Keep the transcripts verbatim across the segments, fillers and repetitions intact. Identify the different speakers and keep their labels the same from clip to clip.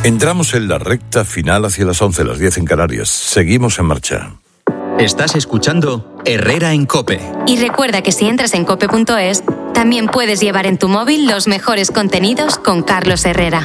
Speaker 1: Entramos en la recta final hacia las once, las diez en Canarias. Seguimos en marcha.
Speaker 2: Estás escuchando Herrera en COPE.
Speaker 3: Y recuerda que si entras en cope punto es, también puedes llevar en tu móvil los mejores contenidos con Carlos Herrera.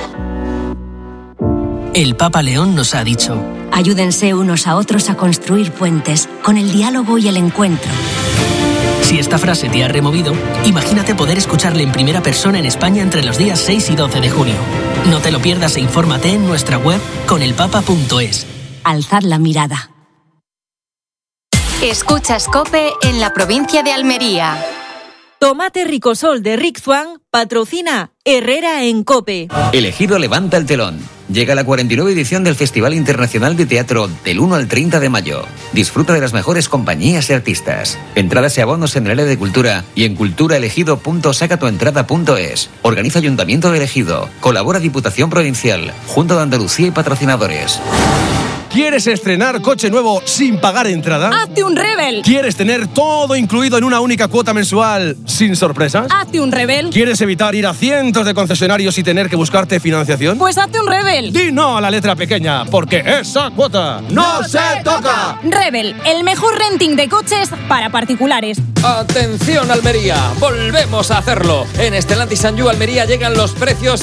Speaker 4: El Papa León nos ha dicho:
Speaker 5: ayúdense unos a otros a construir puentes con el diálogo y el encuentro.
Speaker 4: Si esta frase te ha removido, imagínate poder escucharle en primera persona en España entre los días seis y doce de junio. No te lo pierdas e infórmate en nuestra web conelpapa punto es.
Speaker 5: Alzad la mirada.
Speaker 3: Escuchas COPE en la provincia de Almería.
Speaker 6: Tomate Ricosol de Rick Swan patrocina Herrera en COPE.
Speaker 7: El Ejido levanta el telón. Llega la cuarenta y nueva edición del Festival Internacional de Teatro del uno al treinta de mayo. Disfruta de las mejores compañías y artistas. Entradas y abonos en el área de cultura y en culturaelegido punto sacatuentrada punto es. Organiza Ayuntamiento de El Ejido. Colabora Diputación Provincial, Junta de Andalucía y patrocinadores.
Speaker 8: ¿Quieres estrenar coche nuevo sin pagar entrada?
Speaker 9: ¡Hazte un Rebel!
Speaker 8: ¿Quieres tener todo incluido en una única cuota mensual sin sorpresas?
Speaker 9: ¡Hazte un Rebel!
Speaker 8: ¿Quieres evitar ir a cientos de concesionarios y tener que buscarte financiación?
Speaker 9: Pues hazte un Rebel.
Speaker 8: Di no a la letra pequeña, porque esa cuota no se toca.
Speaker 9: Rebel, el mejor renting de coches para particulares.
Speaker 10: Atención Almería, volvemos a hacerlo. En Stellantis and You Almería llegan los precios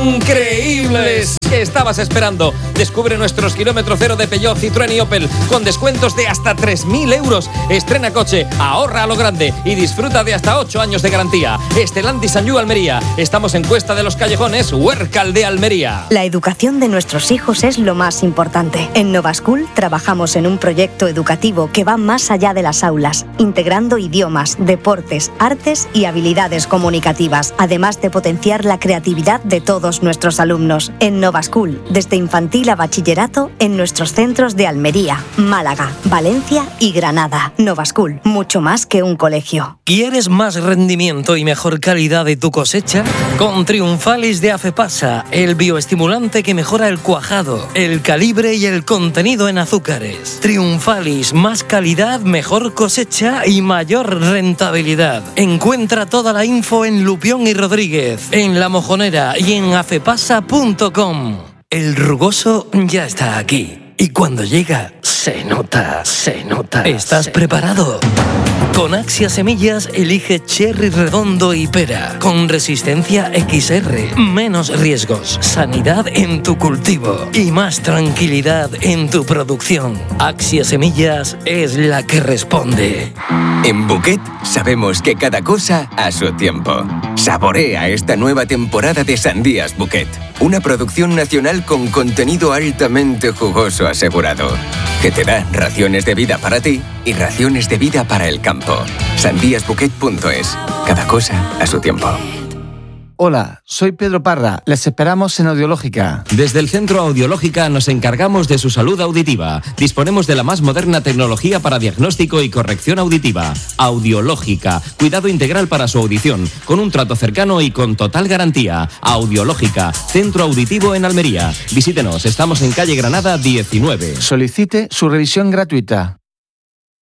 Speaker 10: increíbles que estabas esperando. Descubre nuestros kilómetro cero de Peugeot, Citroën y Opel con descuentos de hasta tres mil euros. Estrena coche, ahorra a lo grande y disfruta de hasta ocho años de garantía. Stellantis and You Almería. Estamos en Cuesta de los Callejones, Huércal de Almería.
Speaker 5: La educación de nuestros hijos es lo más importante. En Nova School trabajamos en un proyecto educativo que va más allá de las aulas, integrando idiomas, deportes, artes y habilidades comunicativas, además de potenciar la creatividad de todos nuestros alumnos. En Nova School, desde infantil a bachillerato, en nuestros centros de Almería, Málaga, Valencia y Granada. Nova School, mucho más que un colegio.
Speaker 11: ¿Quieres más rendimiento y mejor calidad de tu cosecha? Con Triunfalis de Afepasa, el bioestimulante que mejora el cuajado, el calibre y el contenido en azúcares. Triunfalis, más calidad, mejor cosecha y mayor rentabilidad. Encuentra toda la info en Lupión y Rodríguez, en La Mojonera y en afepasa punto com. El rugoso ya está aquí. Y cuando llega, se nota, se nota. ¿Estás se preparado? Nota. Con Axia Semillas elige cherry redondo y pera. Con resistencia equis erre. Menos riesgos. Sanidad en tu cultivo. Y más tranquilidad en tu producción. Axia Semillas es la que responde.
Speaker 12: En Bouquet sabemos que cada cosa a su tiempo. Saborea esta nueva temporada de Sandías Bouquet. Una producción nacional con contenido altamente jugoso asegurado, que te da raciones de vida para ti y raciones de vida para el campo. sandías bouquet punto es. Cada cosa a su tiempo.
Speaker 13: Hola, soy Pedro Parra. Les esperamos en Audiológica.
Speaker 14: Desde el Centro Audiológica nos encargamos de su salud auditiva. Disponemos de la más moderna tecnología para diagnóstico y corrección auditiva. Audiológica, cuidado integral para su audición, con un trato cercano y con total garantía. Audiológica, Centro Auditivo en Almería. Visítenos, estamos en calle Granada diecinueve.
Speaker 13: Solicite su revisión gratuita.